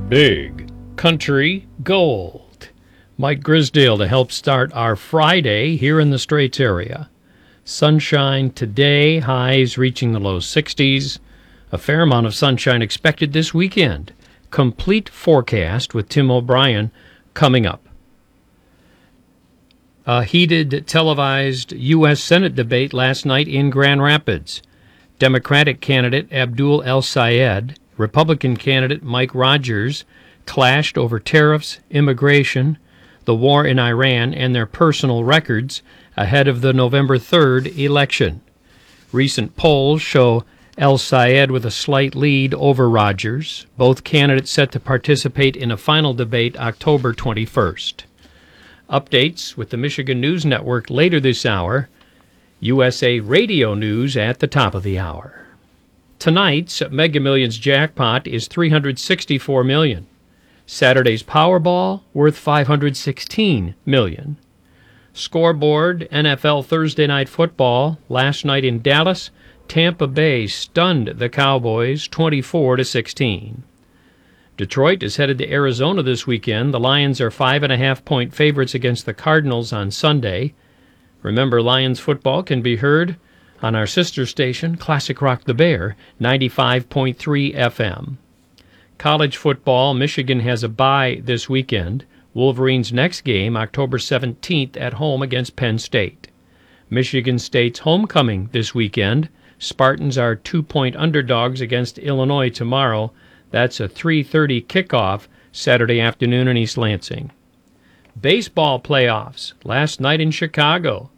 Big Country Gold. Mike Grisdale to help start our Friday here in the Straits area. Sunshine today, highs reaching the low 60s. A fair amount of sunshine expected this weekend. Complete forecast with Tim O'Brien coming up. A heated televised U.S. Senate debate last night in Grand Rapids. Democratic candidate Abdul El-Sayed, Republican candidate Mike Rogers clashed over tariffs, immigration, the war in Iran, and their personal records ahead of the November 3rd election. Recent polls show El-Sayed with a slight lead over Rogers. Both candidates set to participate in a final debate October 21st. Updates with the Michigan News Network later this hour. USA Radio News at the top of the hour. Tonight's Mega Millions jackpot is $364 million. Saturday's Powerball worth $516 million. Scoreboard NFL Thursday Night Football. Last night in Dallas, Tampa Bay stunned the Cowboys 24-16. Detroit is headed to Arizona this weekend. The Lions are 5.5-point favorites against the Cardinals on Sunday. Remember, Lions football can be heard on our sister station, Classic Rock the Bear, 95.3 FM. College football, Michigan has a bye this weekend. Wolverines' next game, October 17th, at home against Penn State. Michigan State's homecoming this weekend. Spartans are 2-point underdogs against Illinois tomorrow. That's a 3:30 kickoff Saturday afternoon in East Lansing. Baseball playoffs last night in Chicago.